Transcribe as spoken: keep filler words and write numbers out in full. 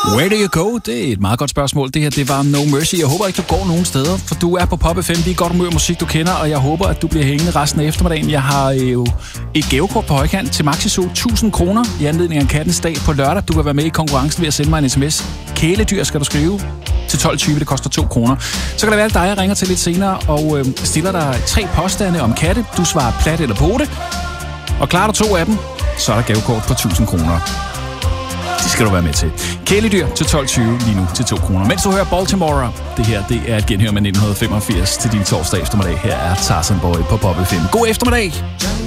Where do you go? Det er et meget godt spørgsmål. Det her, det var No Mercy. Jeg håber ikke, du går nogen steder, for du er på Pop F M. Det er godt humør musik, du kender, og jeg håber, at du bliver hængende resten af eftermiddagen. Jeg har jo et gavekort på højkant til Maxisol. tusind kroner i anledning af Kattens Dag på lørdag. Du kan være med i konkurrencen ved at sende mig en sms. Kæledyr skal du skrive til tolv tyve. Det koster to kroner. Så kan det være, at dig jeg ringer til lidt senere og øh, stiller dig tre påstande om katte. Du svarer plat eller pote. Og klarer du to af dem, så er der gavekort på tusind kroner. Det skal du være med til. Kæledyr til tolv tyve, lige nu til to kroner. Mens du hører Baltimore, det her det er et genhør med nitten femogfirs til din torsdag eftermiddag. Her er Tarzan Boy på Pop F M. God eftermiddag!